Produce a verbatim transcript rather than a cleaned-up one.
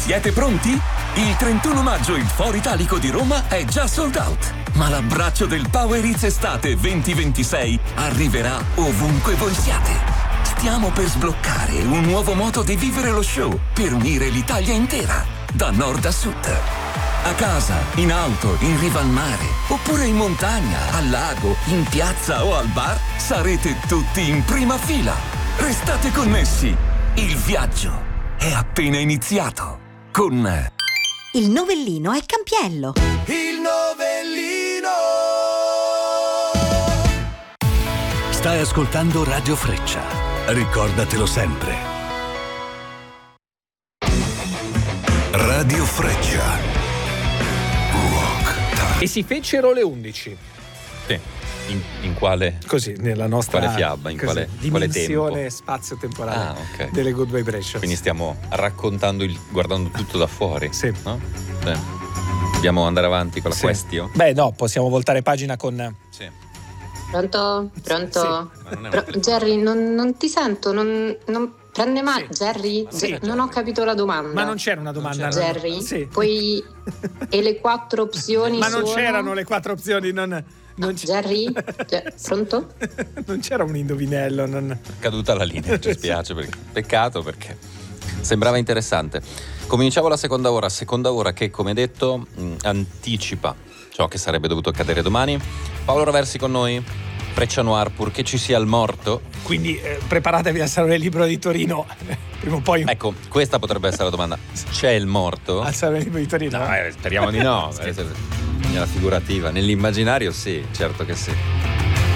Siete pronti? Il trentuno maggio il Foro Italico di Roma è già sold out, ma l'abbraccio del Power Hits Estate venti ventisei arriverà ovunque voi siate. Stiamo per sbloccare un nuovo modo di vivere lo show per unire l'Italia intera, da nord a sud. A casa, in auto, in riva al mare, oppure in montagna, al lago, in piazza o al bar, sarete tutti in prima fila. Restate connessi. Il viaggio è appena iniziato. Con Il Novellino è Campiello. Il Novellino. Stai ascoltando Radio Freccia. Ricordatelo sempre. Radio Freccia. E si fecero le undici. Sì. In, in quale? Così, nella nostra quale fiaba, in così, quale, quale dimensione tempo? spazio-temporale Ah, okay. delle Good Vibrations. Quindi stiamo raccontando, il, guardando tutto da fuori. Sì. No? Sì. Dobbiamo andare avanti con la Sì. question? Beh, no, possiamo voltare pagina con. Sì. Pronto? Pronto? Sì. Ma non è Pro- una- Jerry, non, non ti sento, non, non prende male. Sì. Jerry? Sì. Ge- non ho capito la domanda. Ma non c'era una domanda. c'era. no? Jerry? Sì. Poi e le quattro opzioni Ma non sono? c'erano le quattro opzioni, non, non, c- Jerry? Ge- pronto? non c'era un indovinello. Non... È caduta la linea, ci spiace, perché, peccato perché sembrava interessante. Cominciamo la seconda ora, seconda ora che, come detto, mh, anticipa ciò che sarebbe dovuto accadere domani. Paolo Roversi con noi, Freccia Noir, purché ci sia il morto. Quindi eh, preparatevi al Salone Libro di Torino. Prima o poi Ecco, questa potrebbe essere la domanda. C'è il morto? al Salone Libro di Torino. No, eh, speriamo di no. Nella figurativa, nell'immaginario sì, certo che sì.